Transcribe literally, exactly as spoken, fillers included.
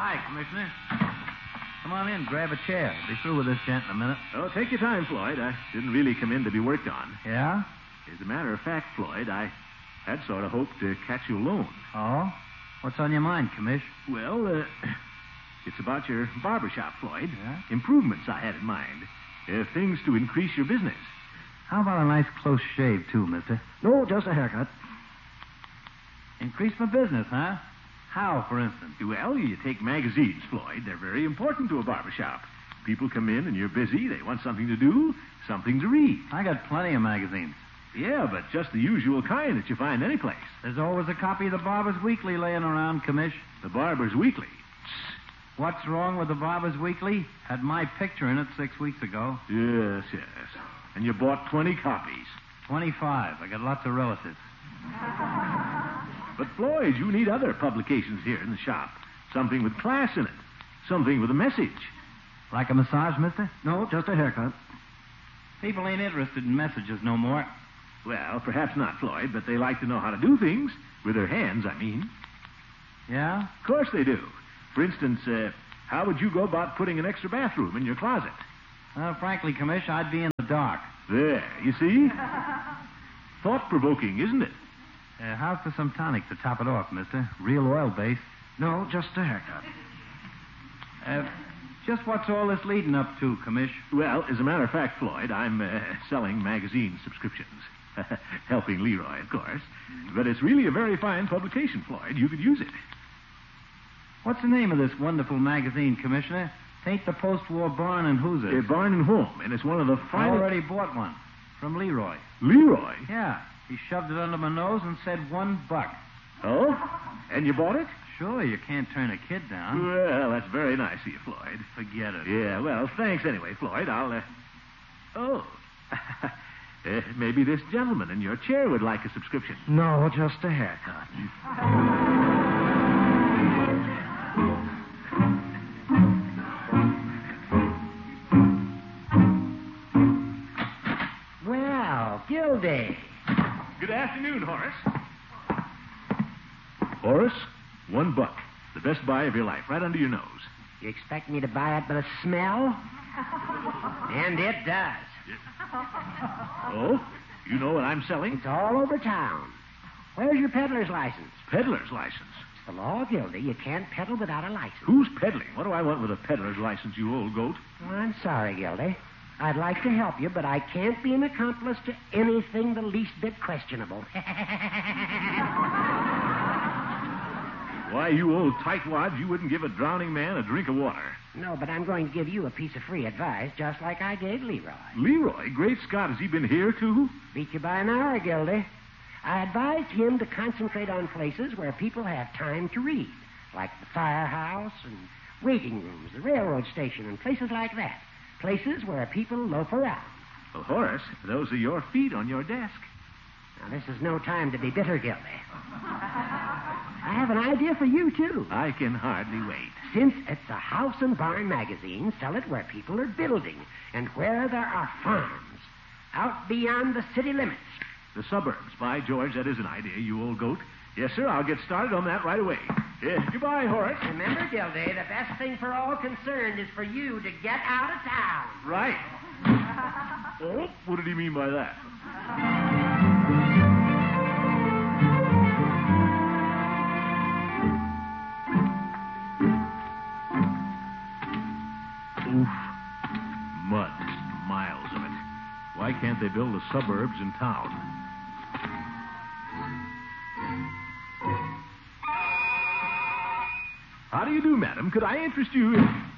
Hi, Commissioner. Come on in, grab a chair. Be through with this gent in a minute. Oh, take your time, Floyd. I didn't really come in to be worked on. Yeah? As a matter of fact, Floyd, I had sort of hoped to catch you alone. Oh? What's on your mind, Commish? Well, uh, it's about your barber shop, Floyd. Yeah? Improvements I had in mind. Uh, things to increase your business. How about a nice close shave, too, mister? No, just a haircut. Increase my business, huh? How, for instance? Well, you take magazines, Floyd. They're very important to a barber shop. People come in and you're busy. They want something to do, something to read. I got plenty of magazines. Yeah, but just the usual kind that you find any place. There's always a copy of the Barber's Weekly laying around, Commish. The Barber's Weekly. What's wrong with the Barber's Weekly? Had my picture in it six weeks ago. Yes, yes. And you bought twenty copies. Twenty-five. I got lots of relatives. But, Floyd, you need other publications here in the shop. Something with class in it. Something with a message. Like a massage, mister? No, just a haircut. People ain't interested in messages no more. Well, perhaps not, Floyd, but they like to know how to do things. With their hands, I mean. Yeah? Of course they do. For instance, uh, how would you go about putting an extra bathroom in your closet? Well, frankly, Commish, I'd be in the dark. There, you see? Thought-provoking, isn't it? Uh, how's for some tonic to top it off, mister? Real oil-based. No, just a haircut. Uh, just what's all this leading up to, Commish? Well, as a matter of fact, Floyd, I'm uh, selling magazine subscriptions. Helping Leroy, of course. But it's really a very fine publication, Floyd. You could use it. What's the name of this wonderful magazine, Commissioner? Tain't the post-war Barn and Hoosier. Uh, Barn and Home, and it's one of the I finest... already bought one. From Leroy. Leroy? Yeah. He shoved it under my nose and said one buck. Oh? And you bought it? Sure, you can't turn a kid down. Well, that's very nice of you, Floyd. Forget it. Yeah, well, thanks anyway, Floyd. I'll, uh... Oh. uh, maybe this gentleman in your chair would like a subscription. No, just a haircut. Well, Gildy. Good afternoon, Horace. Horace, one buck. The best buy of your life, right under your nose. You expect me to buy it by the smell? And it does. Oh? You know what I'm selling? It's all over town. Where's your peddler's license? Peddler's license. It's the law, Gildy. You can't peddle without a license. Who's peddling? What do I want with a peddler's license, you old goat? Well, I'm sorry, Gildy. I'd like to help you, but I can't be an accomplice to anything the least bit questionable. Why, you old tightwads, you wouldn't give a drowning man a drink of water. No, but I'm going to give you a piece of free advice, just like I gave Leroy. Leroy? Great Scott, has he been here, too? Beat you by an hour, Gildy. I advised him to concentrate on places where people have time to read, like the firehouse and waiting rooms, the railroad station, and places like that. Places where people loaf around. Well, Horace, those are your feet on your desk. Now, this is no time to be bitter, Gildy. I have an idea for you, too. I can hardly wait. Since it's a house and barn magazine, sell it where people are building and where there are farms, out beyond the city limits. The suburbs. By George, that is an idea, you old goat. Yes, sir, I'll get started on that right away. Yeah, goodbye, Horace. Remember, Gildy, the best thing for all concerned is for you to get out of town. Right. Oh, what did he mean by that? Oof. Mud. Miles of it. Why can't they build the suburbs in town? How do you do, madam? Could I interest you in...